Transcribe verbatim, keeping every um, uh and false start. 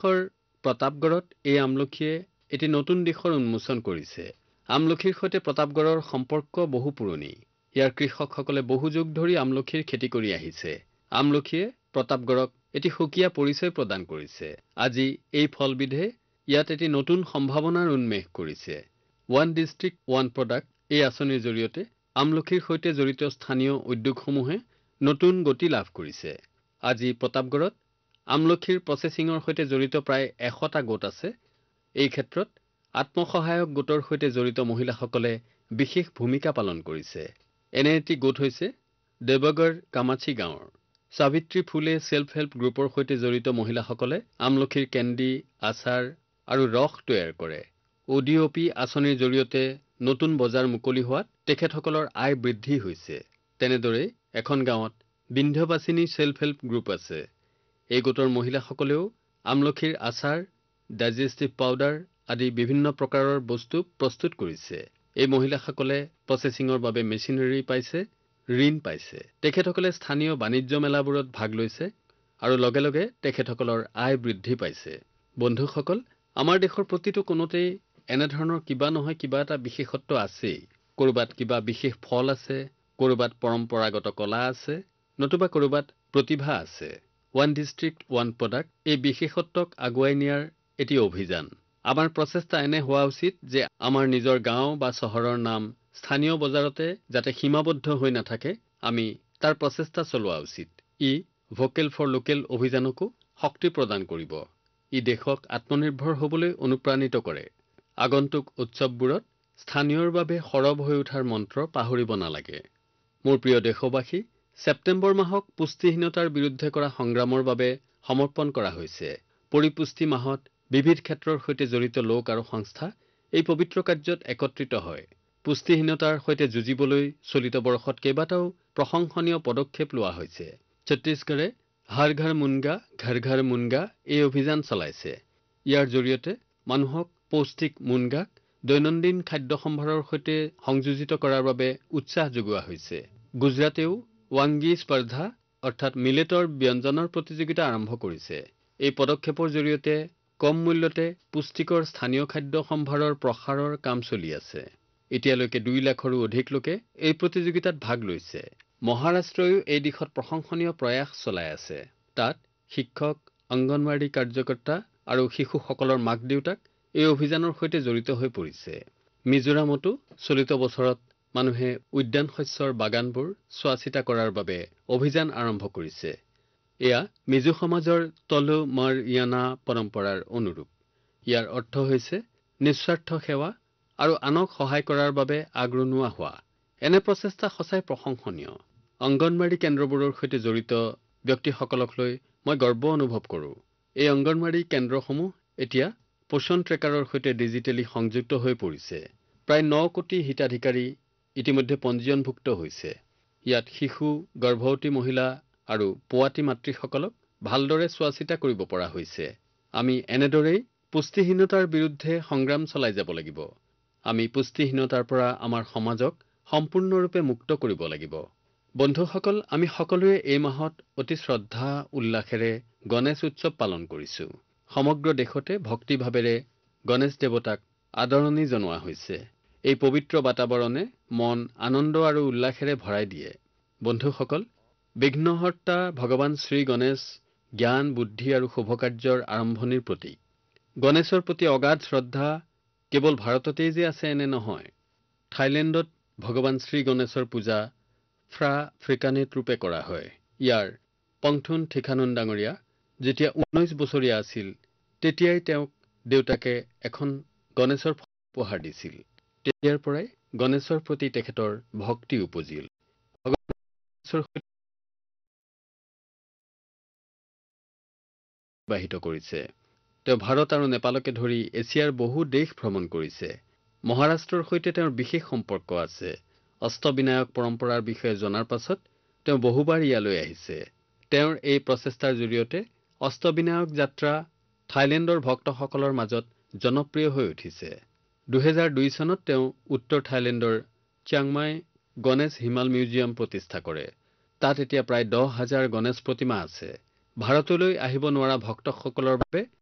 কৰ্ণাটকৰ প্ৰতাপগড়ত এই আমলখিয়ে এটি নতুন দিশৰ উন্মোচন কৰিছে। আমলখিৰ সৈতে প্ৰতাপগড়ৰ সম্পৰ্ক বহু পুৰণি। ইয়াৰ কৃষকসকলে বহু যুগ ধৰি আমলখিৰ খেতি কৰি আহিছে। আমলখিয়ে প্ৰতাপগড়ক এটি সুকীয়া পৰিচয় প্ৰদান কৰিছে। আজি এই ফলবিধে ইয়াত এটি নতুন সম্ভাৱনাৰ উন্মেষ কৰিছে। ওৱান ডিষ্ট্ৰিক্ট ওৱান প্ৰডাক্ট এই আঁচনিৰ জৰিয়তে আমলখিৰ সৈতে জড়িত স্থানীয় উদ্যোগসমূহে নতুন গতি লাভ কৰিছে। আজি প্ৰতাপগড়ত আমলখিৰ প্ৰচেছিঙৰ সৈতে জড়িত প্ৰায় এশটা গোট আছে। এই ক্ষেত্ৰত আত্মসহায়ক গোটৰ সৈতে জড়িত মহিলাসকলে বিশেষ ভূমিকা পালন কৰিছে। এনে এটি গোট হৈছে দেৱগড় কামাচি গাঁৱৰ সাবিত্ৰী ফুলে সেল্ফ হেল্প গ্ৰুপৰ সৈতে জড়িত মহিলাসকলে আমলখিৰ কেণ্ডি, আচাৰ আৰু ৰস তৈয়াৰ কৰে। অ' ডি অ' পি আঁচনিৰ জৰিয়তে নতুন বজাৰ মুকলি হোৱাত তেখেতসকলৰ আয় বৃদ্ধি হৈছে। তেনেদৰে এখন গাঁৱত বিন্ধ্যবাসিনী সেল্ফ হেল্প গ্ৰুপ আছে। এই গোটৰ মহিলাসকলেও আমলখিৰ আচাৰ, ডাইজেষ্টিভ পাউডাৰ আদি বিভিন্ন প্ৰকাৰৰ বস্তু প্ৰস্তুত কৰিছে। এই মহিলাসকলে প্ৰচেছিঙৰ বাবে মেচিনাৰী পাইছে, ঋণ পাইছে। তেখেতসকলে স্থানীয় বাণিজ্য মেলাবোৰত ভাগ লৈছে আৰু লগে লগে তেখেতসকলৰ আয় বৃদ্ধি পাইছে। বন্ধুসকল, আমাৰ দেশৰ প্ৰতিটো কোণতেই এনেধৰণৰ কিবা নহয় কিবা এটা বিশেষত্ব আছেই। ক'ৰবাত কিবা বিশেষ ফল আছে, ক'ৰবাত পৰম্পৰাগত কলা আছে, নতুবা ক'ৰবাত প্ৰতিভা আছে। ওৱান ডিষ্ট্ৰিক্ট ওৱান প্ৰডাক্ট এই বিশেষত্বক আগুৱাই নিয়াৰ এটি অভিযান। আমাৰ প্ৰচেষ্টা এনে হোৱা উচিত যে আমাৰ নিজৰ গাঁও বা চহৰৰ নাম স্থানীয় বজাৰতে যাতে সীমাবদ্ধ হৈ নাথাকে, আমি তাৰ প্ৰচেষ্টা চলোৱা উচিত। ই ভোকেল ফৰ লোকেল অভিযানকো শক্তি প্ৰদান কৰিব। ই দেশক আত্মনিৰ্ভৰ হ'বলৈ অনুপ্ৰাণিত কৰে। আগন্তুক উৎসৱবোৰত স্থানীয়ৰ বাবে সৰব হৈ উঠাৰ মন্ত্ৰ পাহৰিব নালাগে। মোৰ প্ৰিয় দেশবাসী, ছেপ্টেম্বৰ মাহক পুষ্টিহীনতাৰ বিৰুদ্ধে কৰা সংগ্ৰামৰ বাবে সমৰ্পণ কৰা হৈছে। পৰিপুষ্টি মাহত বিবিধ ক্ষেত্ৰৰ সৈতে জড়িত লোক আৰু সংস্থা এই পবিত্ৰ কাৰ্যত একত্ৰিত হয়। পুষ্টিহীনতাৰ সৈতে যুঁজিবলৈ চলিত বৰ্ষত কেইবাটাও প্ৰশংসনীয় পদক্ষেপ লোৱা হৈছে। ছত্তীশগড়ে হৰ ঘৰ মুংগা ঘৰ ঘৰ মুংগা এই অভিযান চলাইছে। ইয়াৰ জৰিয়তে মানুহক পৌষ্টিক মুংগাক দৈনন্দিন খাদ্য সম্ভাৰৰ সৈতে সংযোজিত কৰাৰ বাবে উৎসাহ যোগোৱা হৈছে। গুজৰাটেও ৱাংগী স্পৰ্ধা অৰ্থাৎ মিলেটৰ ব্যঞ্জনৰ প্ৰতিযোগিতা আৰম্ভ কৰিছে। এই পদক্ষেপৰ জৰিয়তে কম মূল্যতে পুষ্টিকৰ স্থানীয় খাদ্য সম্ভাৰৰ প্ৰসাৰৰ কাম চলি আছে। এতিয়ালৈকে দুই লাখৰো অধিক লোকে এই প্ৰতিযোগিতাত ভাগ লৈছে। মহাৰাষ্ট্ৰইও এই দিশত প্ৰশংসনীয় প্ৰয়াস চলাই আছে। তাত শিক্ষক, অংগনৱাড়ী কাৰ্যকৰ্তা আৰু শিশুসকলৰ মাক দেউতাক এই অভিযানৰ সৈতে জড়িত হৈ পৰিছে। মিজোৰামতো চলিত বছৰত মানুহে উদ্যান শস্যৰ বাগানবোৰ চোৱাচিতা কৰাৰ বাবে অভিযান আৰম্ভ কৰিছে। এয়া মিজো সমাজৰ তলো মাৰ ইয়ানা পৰম্পৰাৰ অনুৰূপ। ইয়াৰ অৰ্থ হৈছে নিস্বাৰ্থ সেৱা আৰু আনক সহায় কৰাৰ বাবে আগৰণুৱা হোৱা। এনে প্ৰচেষ্টা সঁচাই প্ৰশংসনীয়। অংগনৱাড়ী কেন্দ্ৰবোৰৰ সৈতে জড়িত ব্যক্তিসকলক লৈ মই গৰ্ব অনুভৱ কৰোঁ। এই অংগনৱাড়ী কেন্দ্ৰসমূহ এতিয়া পোষণ ট্ৰেকাৰৰ সৈতে ডিজিটেলি সংযুক্ত হৈ পৰিছে। প্ৰায় ন কোটি হিতাধিকাৰী ইতিমধ্যে পঞ্জীয়নভুক্ত হৈছে। ইয়াত শিশু, গৰ্ভৱতী মহিলা আৰু পোৱাতী মাতৃসকলক ভালদৰে চোৱাচিতা কৰিব পৰা হৈছে। আমি এনেদৰেই পুষ্টিহীনতাৰ বিৰুদ্ধে সংগ্ৰাম চলাই যাব লাগিব। আমি পুষ্টিহীনতাৰ পৰা আমাৰ সমাজক সম্পূৰ্ণৰূপে মুক্ত কৰিব লাগিব। বন্ধুসকল, আমি সকলোৱে এই মাহত অতি শ্ৰদ্ধা উল্লাসেৰে গণেশ উৎসৱ পালন কৰিছো। সমগ্ৰ দেশতে ভক্তিভাৱেৰে গণেশ দেৱতাক আদৰণি জনোৱা হৈছে। এই পবিত্ৰ বাতাবৰণে মন আনন্দ আৰু উল্লাসেৰে ভৰাই দিয়ে। বন্ধুসকল, বিঘ্নহৰ্তা ভগৱান শ্ৰী গণেশ জ্ঞান, বুদ্ধি আৰু শুভকাৰ্যৰ আৰম্ভণিৰ প্ৰতীক। গণেশৰ প্ৰতি অগাধ শ্ৰদ্ধা কেৱল ভাৰততেই যে আছে এনে নহয়। থাইলেণ্ডত ভগৱান শ্ৰী গণেশৰ পূজা ফ্ৰা ফ্ৰিকানেট ৰূপে কৰা হয়। ইয়াৰ পংথুন থিখানুন ডাঙৰীয়া যেতিয়া ঊনৈশ বছৰীয়া আছিল, তেতিয়াই তেওঁক দেউতাকে এখন গণেশৰ উপহাৰ দিছিল। তেতিয়াৰ পৰাই গণেশৰ প্ৰতি তেখেতৰ ভক্তি উপজিল। অতিবাহিত কৰিছে। তেওঁ ভাৰত আৰু নেপালকে ধৰি এছিয়াৰ বহু দেশ ভ্ৰমণ কৰিছে। মহাৰাষ্ট্ৰৰ সৈতে তেওঁৰ বিশেষ সম্পৰ্ক আছে। অষ্টবিনায়ক পৰম্পৰাৰ বিষয়ে জনাৰ পাছত তেওঁ বহুবাৰ ইয়ালৈ আহিছে। তেওঁৰ এই প্ৰচেষ্টাৰ জৰিয়তে অষ্টবিনায়ক যাত্ৰা থাইলেণ্ডৰ ভক্তসকলৰ মাজত জনপ্ৰিয় হৈ উঠিছে। দুহেজাৰ দুই চনত তেওঁ উত্তৰ থাইলেণ্ডৰ চিয়াংমাই গণেশ হিমাল মিউজিয়াম প্ৰতিষ্ঠা কৰে। তাত এতিয়া প্ৰায় দহ হাজাৰ গণেশ প্ৰতিমা আছে। ভাৰতলৈ আহিব নোৱাৰা ভক্তসকলৰ বাবে